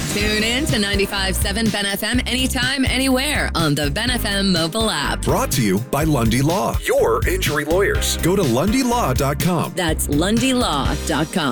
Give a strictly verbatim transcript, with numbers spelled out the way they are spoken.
Tune in to ninety-five point seven Ben F M anytime, anywhere on the Ben F M mobile app. Brought to you by Lundy Law, your injury lawyers. Go to lundy law dot com. That's lundy law dot com.